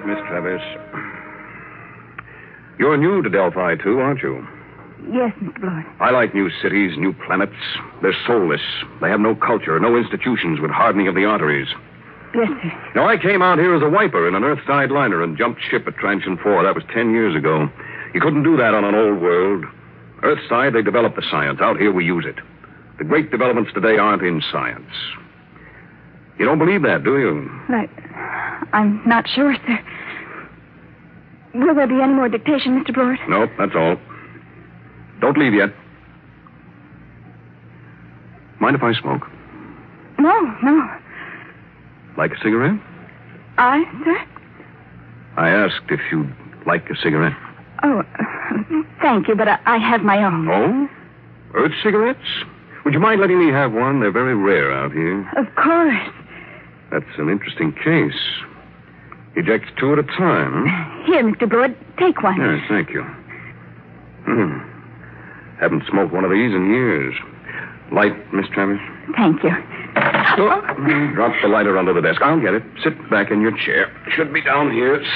Miss Travis. You're new to Delphi, too, aren't you? Yes, Mr. Blord. I like new cities, new planets. They're soulless. They have no culture, no institutions with hardening of the arteries. Yes, sir. Now, I came out here as a wiper in an Earthside liner and jumped ship at Transion 4. That was 10 years ago. You couldn't do that on an old world. Earthside, they developed the science. Out here, we use it. The great developments today aren't in science. You don't believe that, do you? I'm not sure, sir. Will there be any more dictation, Mr. Blord? Nope, that's all. Don't leave yet. Mind if I smoke? No. Like a cigarette? Sir? I asked if you'd like a cigarette. Oh, thank you, but I have my own. Oh? Earth cigarettes? Would you mind letting me have one? They're very rare out here. Of course. That's an interesting case. Eject two at a time, huh? Here, Mr. Blord, take one. Yes, thank you. Haven't smoked one of these in years. Light, Miss Travis? Thank you. Oh, drop the lighter under the desk. I'll get it. Sit back in your chair. Should be down here